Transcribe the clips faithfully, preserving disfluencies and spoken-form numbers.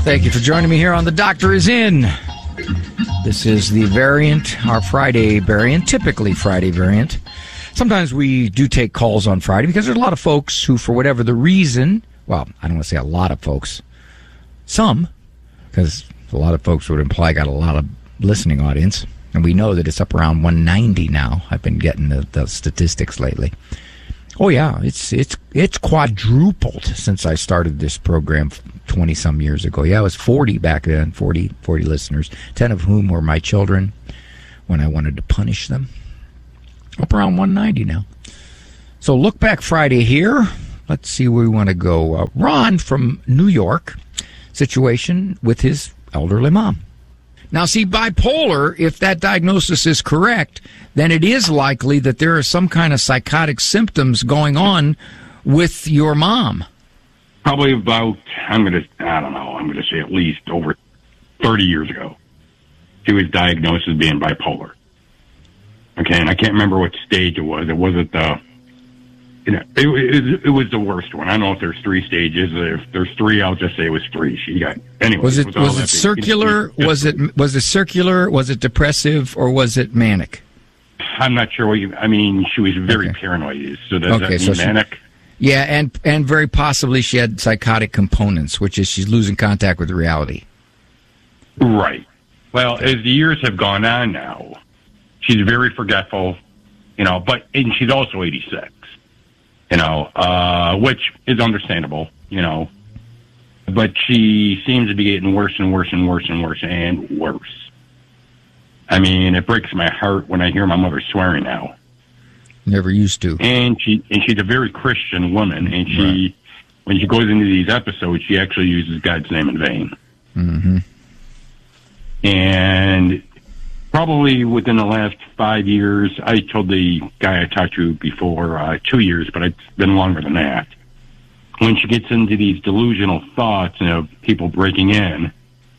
Thank you for joining me here on The Doctor Is In. This is the variant, our Friday variant, typically Friday variant. Sometimes we do take calls on Friday because there's a lot of folks who, for whatever the reason, well, I don't want to say a lot of folks, some, because a lot of folks would imply got a lot of listening audience, and we know that it's up around one ninety now. I've been getting the, the statistics lately. Oh yeah, it's it's it's quadrupled since I started this program twenty some years ago. Yeah, it was forty back then, forty, forty listeners, ten of whom were my children when I wanted to punish them. Up around one ninety now. So Look Back Friday here. Let's see where we want to go. Uh, Ron from New York, situation with his elderly mom. Now, see, bipolar, if that diagnosis is correct, then it is likely that there are some kind of psychotic symptoms going on with your mom. Probably about, I'm going to, I don't know, I'm going to say at least over thirty years ago. She was diagnosed as being bipolar. Okay, and I can't remember what stage it was. It wasn't the, you know, it, it, it was the worst one. I don't know if there's three stages. If there's three, I'll just say it was three. She got, anyway. Was it, was it circular? Was it, was it circular? Was it depressive? Or was it manic? I'm not sure what you, I mean, she was very okay. paranoid. So does okay, that mean so manic? She, yeah, and, and very possibly she had psychotic components, which is she's losing contact with reality. Right. Well, okay. as the years have gone on now, she's very forgetful, you know, but, and she's also eighty-six. You know, uh, which is understandable, you know, but she seems to be getting worse and worse and worse and worse and worse. I mean, it breaks my heart when I hear my mother swearing now. Never used to. And she, and she's a very Christian woman, and she, right. when she goes into these episodes, she actually uses God's name in vain. Mm-hmm. And probably within the last five years, I told the guy I talked to before, uh, two years, but it's been longer than that. When she gets into these delusional thoughts of you know, people breaking in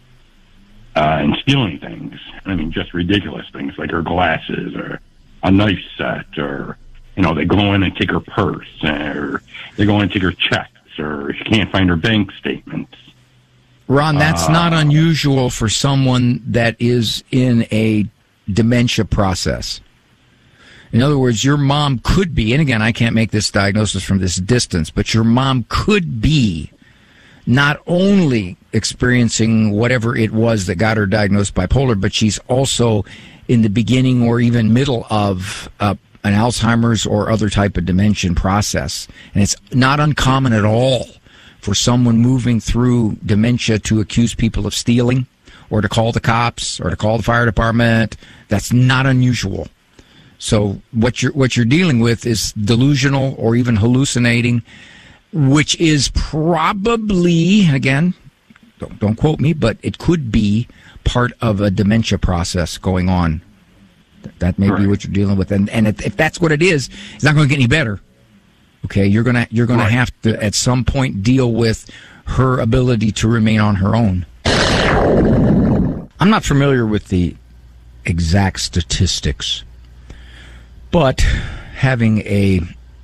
uh, and stealing things, I mean, just ridiculous things like her glasses or a knife set, or, you know, they go in and take her purse, or they go in and take her checks, or she can't find her bank statements. Ron, that's uh, not unusual for someone that is in a dementia process. In other words, your mom could be, and again, I can't make this diagnosis from this distance, but your mom could be not only experiencing whatever it was that got her diagnosed bipolar, but she's also in the beginning or even middle of uh, an Alzheimer's or other type of dementia process. And it's not uncommon at all for someone moving through dementia to accuse people of stealing or to call the cops or to call the fire department. That's not unusual. So what you're, what you're dealing with is delusional or even hallucinating, which is probably, again, don't, don't quote me, but it could be part of a dementia process going on. That may right. be what you're dealing with. And, and if, if that's what it is, it's not going to get any better. Okay, you're gonna you're gonna right. have to at some point deal with her ability to remain on her own. I'm not familiar with the exact statistics, but having a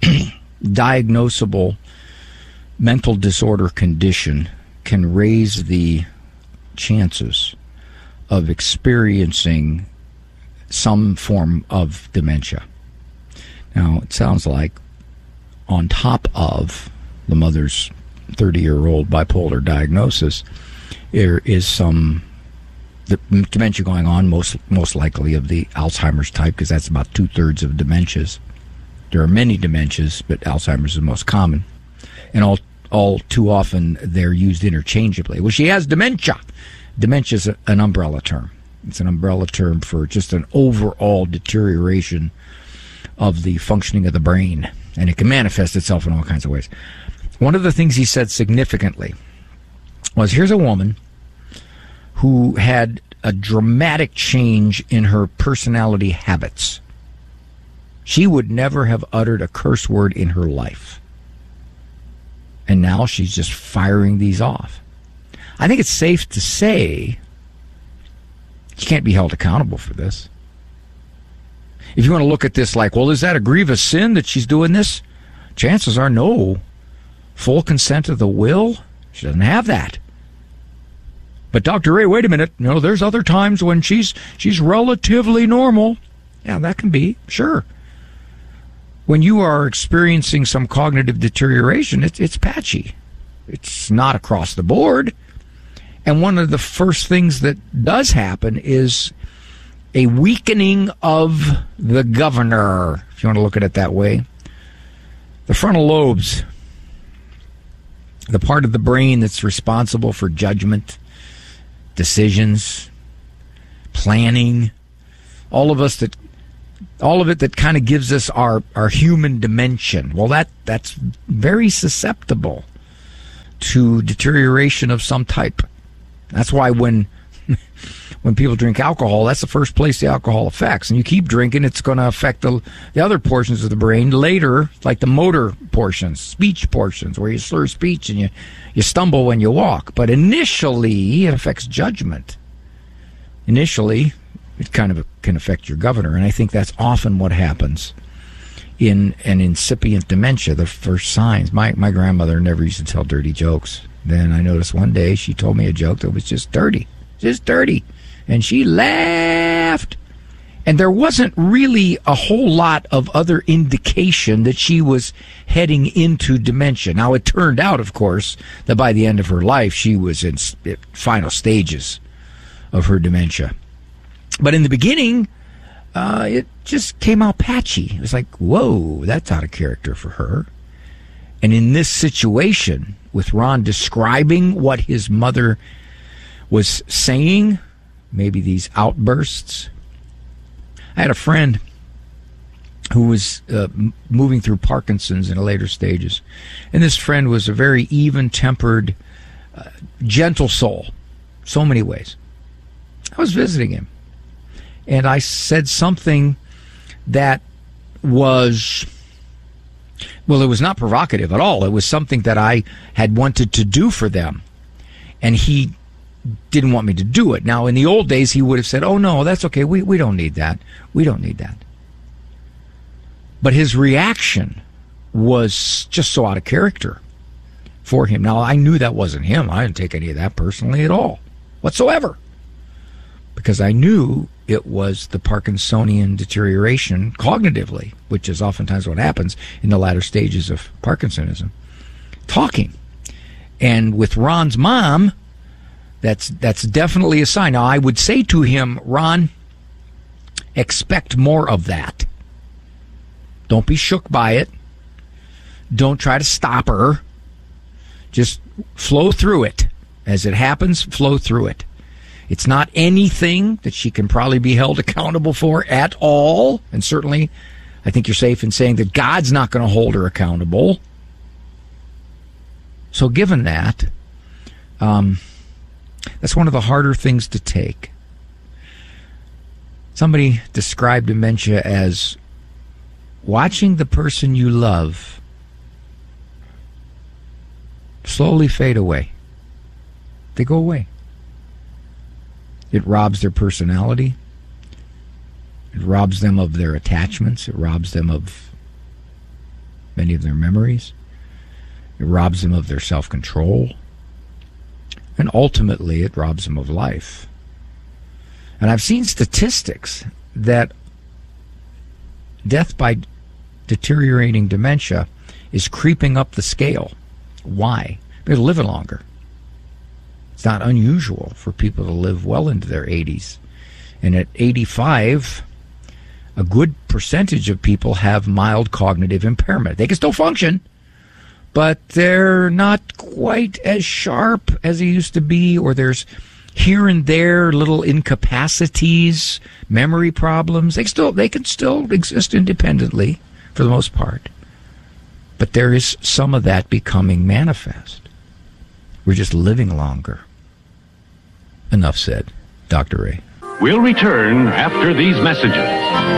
diagnosable mental disorder condition can raise the chances of experiencing some form of dementia. Now, it sounds like on top of the mother's thirty-year-old bipolar diagnosis, there is some the dementia going on, most most likely of the Alzheimer's type, because that's about two-thirds of dementias. There are many dementias, but Alzheimer's is the most common. And all all too often, they're used interchangeably. Well, she has dementia. Dementia is an umbrella term. It's an umbrella term for just an overall deterioration of the functioning of the brain. And it can manifest itself in all kinds of ways. One of the things he said significantly was, here's a woman who had a dramatic change in her personality habits. She would never have uttered a curse word in her life. And now she's just firing these off. I think it's safe to say she can't be held accountable for this. If you want to look at this like, well, is that a grievous sin that she's doing this? Chances are no. Full consent of the will? She doesn't have that. But Doctor Ray, wait a minute. You know, there's other times when she's she's relatively normal. Yeah, that can be, sure. When you are experiencing some cognitive deterioration, it's it's patchy. It's not across the board. And one of the first things that does happen is a weakening of the governor, if you want to look at it that way. The frontal lobes, the part of the brain that's responsible for judgment, decisions, planning, all of us that, all of it that kind of gives us our, our human dimension. Well, that that's very susceptible to deterioration of some type. That's why when when people drink alcohol, that's the first place the alcohol affects. And you keep drinking, it's going to affect the, the other portions of the brain later, like the motor portions, speech portions, where you slur speech and you, you stumble when you walk. But initially, it affects judgment. Initially, it kind of can affect your governor. And I think that's often what happens in an incipient dementia, the first signs. My, my grandmother never used to tell dirty jokes. Then I noticed one day she told me a joke that was just dirty. Just dirty. And she laughed. And there wasn't really a whole lot of other indication that she was heading into dementia. Now, it turned out, of course, that by the end of her life, she was in final stages of her dementia. But in the beginning, uh, it just came out patchy. It was like, whoa, that's out of character for her. And in this situation, with Ron describing what his mother was saying, maybe these outbursts. I had a friend who was uh, moving through Parkinson's in the later stages. And this friend was a very even-tempered, uh, gentle soul, so many ways. I was visiting him, and I said something that was, well, it was not provocative at all. It was something that I had wanted to do for them, and he didn't want me to do it. Now, in the old days, he would have said, oh, no, that's okay. We, we don't need that. We don't need that. But his reaction was just so out of character for him. Now, I knew that wasn't him. I didn't take any of that personally at all, whatsoever, because I knew it was the Parkinsonian deterioration cognitively, which is oftentimes what happens in the latter stages of Parkinsonism, talking. And with Ron's mom, That's that's definitely a sign. Now, I would say to him, Ron, expect more of that. Don't be shook by it. Don't try to stop her. Just flow through it. As it happens, flow through it. It's not anything that she can probably be held accountable for at all. And certainly, I think you're safe in saying that God's not going to hold her accountable. So given that, um... that's one of the harder things to take. Somebody described dementia as watching the person you love slowly fade away. They go away. It robs their personality. It robs them of their attachments. It robs them of many of their memories. It robs them of their self-control. And ultimately, it robs them of life. And I've seen statistics that death by deteriorating dementia is creeping up the scale. Why? They're living longer. It's not unusual for people to live well into their eighties. And at eighty-five, a good percentage of people have mild cognitive impairment. They can still function, but they're not quite as sharp as they used to be, or there's here and there little incapacities, memory problems. They still they can still exist independently for the most part. But there is some of that becoming manifest. We're just living longer. Enough said. Doctor Ray. We'll return after these messages.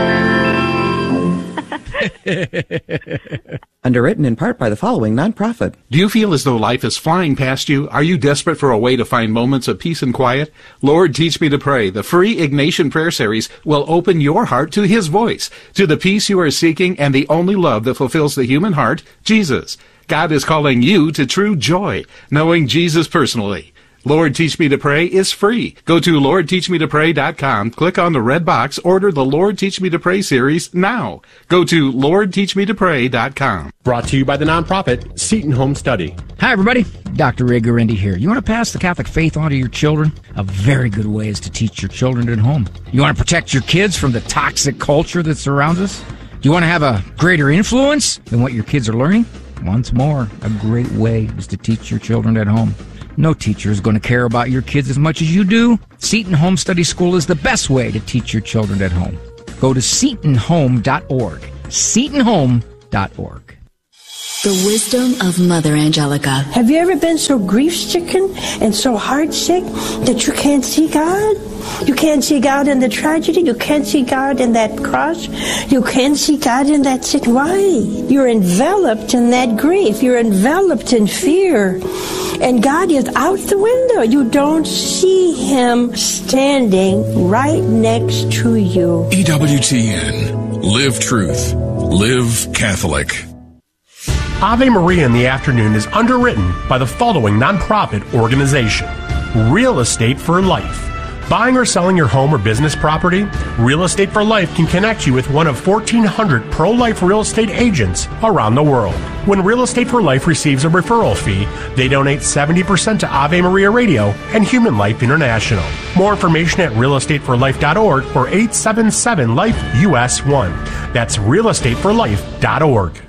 Underwritten in part by the following nonprofit. Do you feel as though life is flying past you? Are you desperate for a way to find moments of peace and quiet? Lord, Teach Me to Pray, the free Ignatian Prayer Series, will open your heart to His voice, to the peace you are seeking and the only love that fulfills the human heart, Jesus. God is calling you to true joy, knowing Jesus personally. Lord Teach Me to Pray is free. Go to lord teach me to pray dot com, click on the red box, order the Lord Teach Me to Pray series now. Go to lord teach me to pray dot com. Brought to you by the nonprofit Seton Home Study. Hi, everybody. Doctor Ray Guarendi here. You want to pass the Catholic faith on to your children? A very good way is to teach your children at home. You want to protect your kids from the toxic culture that surrounds us? Do you want to have a greater influence than what your kids are learning? Once more, a great way is to teach your children at home. No teacher is going to care about your kids as much as you do. Seton Home Study School is the best way to teach your children at home. Go to seton home dot org. seton home dot org. The wisdom of Mother Angelica. Have you ever been so grief-stricken and so heartsick that you can't see God? You can't see God in the tragedy. You can't see God in that cross. You can't see God in that sick. Why? You're enveloped in that grief. You're enveloped in fear. And God is out the window. You don't see Him standing right next to you. E W T N. Live truth. Live Catholic. Ave Maria in the Afternoon is underwritten by the following nonprofit organization: Real Estate for Life. Buying or selling your home or business property? Real Estate for Life can connect you with one of fourteen hundred pro-life real estate agents around the world. When Real Estate for Life receives a referral fee, they donate seventy percent to Ave Maria Radio and Human Life International. More information at real estate for life dot org or eight seven seven life U S one. That's real estate for life dot org.